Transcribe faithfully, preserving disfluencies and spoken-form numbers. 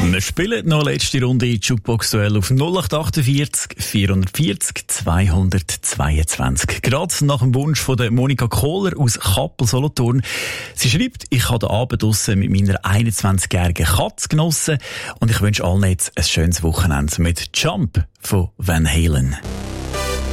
Wir spielen noch eine letzte Runde Jukebox-Duell auf null acht achtundvierzig vierhundertvierzig zweihundertzweiundzwanzig. Gerade nach dem Wunsch von der Monika Kohler aus Kappel-Solothurn. Sie schreibt, ich habe den Abend draussen mit meiner einundzwanzigjährigen Katze genossen und ich wünsche allen jetzt ein schönes Wochenende mit Jump von Van Halen.